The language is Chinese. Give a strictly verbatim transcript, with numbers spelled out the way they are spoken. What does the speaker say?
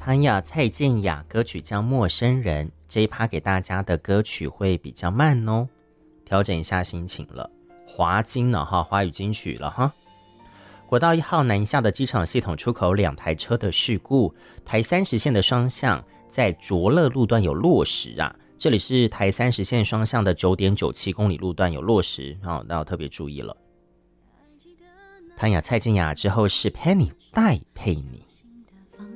潘雅、蔡健雅歌曲叫《陌生人》，这一趴给大家的歌曲会比较慢哦，调整一下心情了。华金了哈，华语金曲了哈。国道一号南下的机场系统出口两台车的事故，台三十线的双向在卓乐路段有落石啊，这里是台三十线双向的 九点九七公里路段有落石，哦，那要特别注意了。潘雅、蔡健雅之后是 Penny 戴佩妮。